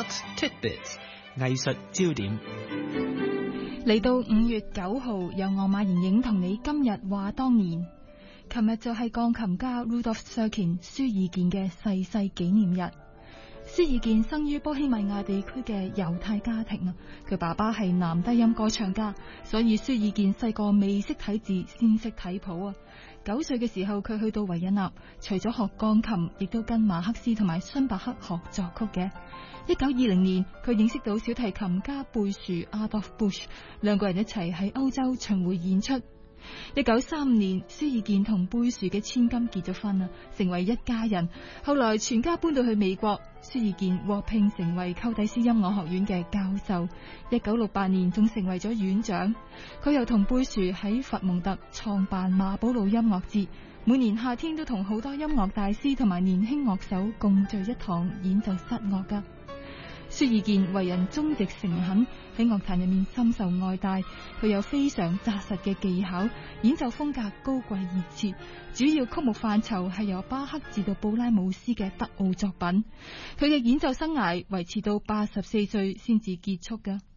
Arts Tidbits 藝術焦點。 嚟到5月9號，由我馬妍影同你今日話當年。琴日就係鋼琴家 Rudolf Serkin 舒爾健嘅逝世紀念日。舒爾健生於波希米亞地區嘅猶太家庭啊，佢爸爸係男低音歌唱家，所以舒爾健細個未識睇字，先識睇譜啊。9歲嘅時候，佢去到維也納，除咗學鋼琴，亦都跟馬克思同埋荀伯克學作曲嘅。1920年，佢認識到小提琴家貝殊 Adolf Busch， 兩個人一齊喺歐洲巡迴演出。1935年，舒爾健同貝殊嘅千金結咗婚啊，成為一家人。後來全家搬到去美國，舒爾健獲聘成為寇蒂斯音樂學院嘅教授。1968年仲成為咗院長。佢又同貝殊喺佛蒙特創辦馬寶路音樂節，每年夏天都同好多音樂大師同埋年輕樂手共聚一堂演奏室樂噶。舒爾健為人忠直誠懇，喺樂壇入面深受愛戴。佢有非常紮實嘅技巧，演奏風格高貴熱切，主要曲目範疇係由巴赫至到布拉姆斯嘅德奧作品。佢嘅演奏生涯維持到84歲先至結束噶。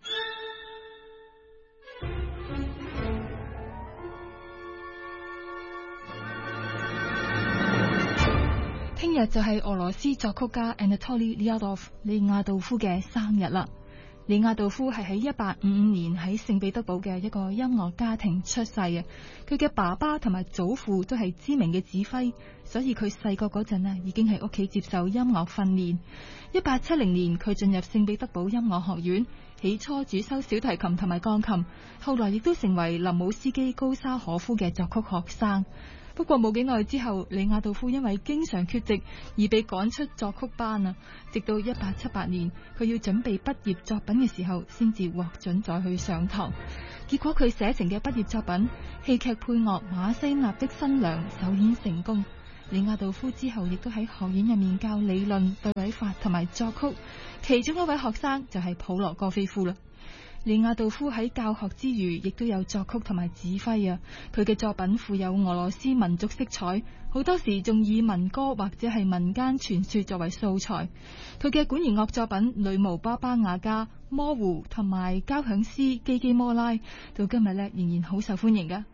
聽日就係俄羅斯作曲家 Anatoly Lyadov 李亞道夫嘅生日啦。李亞道夫係喺1855年喺聖彼得堡嘅一個音樂家庭出世啊。佢嘅爸爸同埋祖父都係知名嘅指揮，所以佢細個嗰陣啊已經喺屋企接受音樂訓練。1870年佢進入聖彼得堡音樂學院，起初主修小提琴同埋鋼琴，後來亦都成為林姆斯基高沙可夫嘅作曲學生。不過冇幾耐之後，李亞道夫因為經常缺席而被趕出作曲班啊！直到1878年，佢要準備畢業作品嘅時候，先至獲准再去上堂。結果佢寫成嘅畢業作品戲劇配樂《馬西納的新娘》首演成功。李亞道夫之後亦都喺學院入面教理論、對位法同埋作曲，其中一位學生就係普羅戈菲夫啦。李亞道夫喺教學之餘，亦都有作曲同埋指揮啊！佢嘅作品富有俄羅斯民族色彩，好多時仲以民歌或者係民間傳說作為素材。佢嘅管弦樂作品《女巫巴巴雅加》、《魔狐》同埋交響詩《基基摩拉》，到今日呢仍然好受歡迎噶。